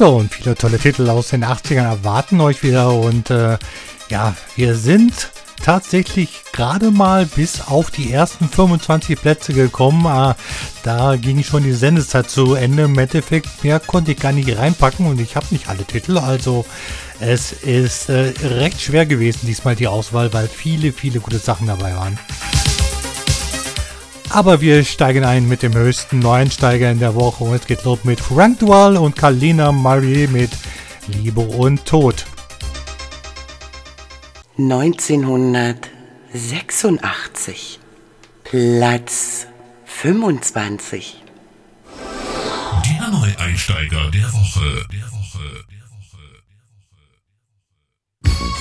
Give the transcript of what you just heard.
So, und viele tolle Titel aus den 80ern erwarten euch wieder. Und ja, wir sind tatsächlich gerade mal bis auf die ersten 25 Plätze gekommen. Da ging schon die Sendezeit zu Ende. Im Endeffekt, mehr konnte ich gar nicht reinpacken und ich habe nicht alle Titel. Also es ist recht schwer gewesen diesmal die Auswahl, weil viele gute Sachen dabei waren. Aber wir steigen ein mit dem höchsten Neueinsteiger in der Woche und es geht los mit Frank Duval und Kalina Marie mit Liebe und Tod. 1986, Platz 25. Der Neueinsteiger der Woche.